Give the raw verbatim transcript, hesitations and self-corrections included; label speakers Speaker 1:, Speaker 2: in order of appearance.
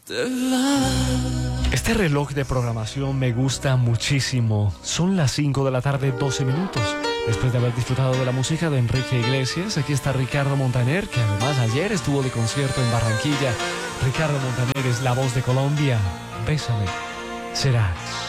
Speaker 1: Este reloj de programación me gusta muchísimo. Son las cinco de la tarde, doce minutos. Después de haber disfrutado de la música de Enrique Iglesias, aquí está Ricardo Montaner, que además ayer estuvo de concierto en Barranquilla. Ricardo Montaner es la voz de Colombia. Bésame, serás.